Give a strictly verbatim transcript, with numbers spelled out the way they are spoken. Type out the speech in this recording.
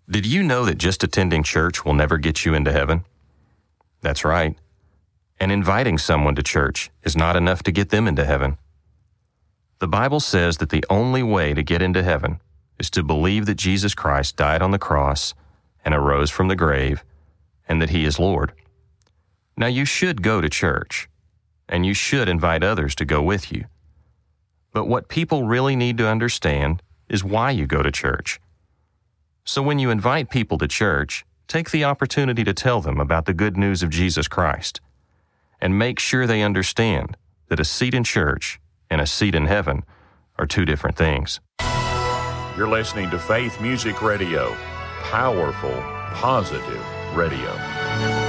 Did you know that just attending church will never get you into heaven? That's right. And inviting someone to church is not enough to get them into heaven. The Bible says that the only way to get into heaven is to believe that Jesus Christ died on the cross and arose from the grave, and that He is Lord. Now, you should go to church, and you should invite others to go with you. But what people really need to understand is why you go to church. So when you invite people to church, take the opportunity to tell them about the good news of Jesus Christ, and make sure they understand that a seat in church and a seat in heaven are two different things. You're listening to Faith Music Radio, powerful, positive radio.